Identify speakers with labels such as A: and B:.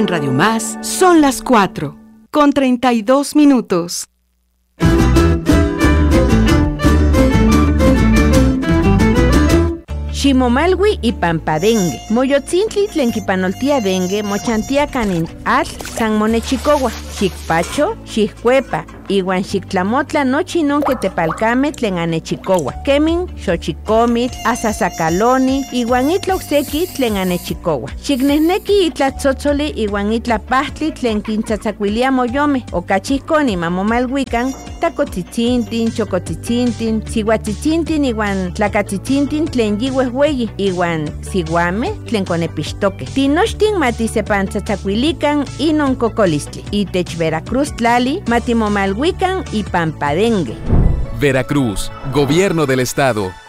A: En Radio Más son las 4:32.
B: Ximomalwi y Pampadengue. Moyotzintli tlen kipanoltia dengue mochantia kanin atl san monechicowa. Xikpacho, xijcuepa, iwan xiktlamotla nochi non que tepalcame tlen anechicowa. Kemin, xochicomitl, asasacaloni, iwan itla okseki tlen anechicowa. Xiknehneki itla tzotzoli iwan itla pahtli tlen kintzatzakuilia moyome. Okachihkoni mamomalwikan, takotzitzintin, chokotzitzintin, sihuatzitzintin iwan tlakatzitzintin tlen yihuehweyi, iwan siguame tlen konepixtoke. Tinochtin matisepantzatzakuilikan inon kokolistli. Itech Veracruz tlali matimomalwikan y Pampadengue.
C: Veracruz, Gobierno del Estado.